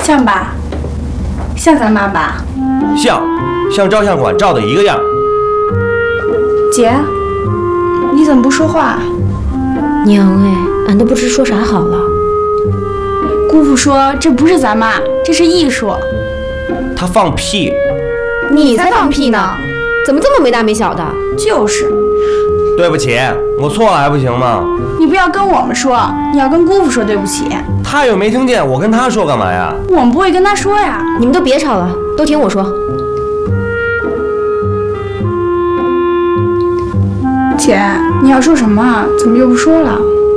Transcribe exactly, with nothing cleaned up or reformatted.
像吧？像咱妈吧？ 像，像照相馆照的一个样。 姐，你怎么不说话？ 娘哎，俺都不知说啥好了。 姑父说这不是咱妈，这是艺术。 他放屁！ 你才放屁呢！怎么这么没大没小的？ 就是。 对不起，我错了还不行吗？ 你不要跟我们说，你要跟姑父说对不起。 他又没听见，我跟他说干嘛呀？ 我们不会跟他说呀。 你们都别吵了，都听我说。 姐，你要说什么？怎么又不说了？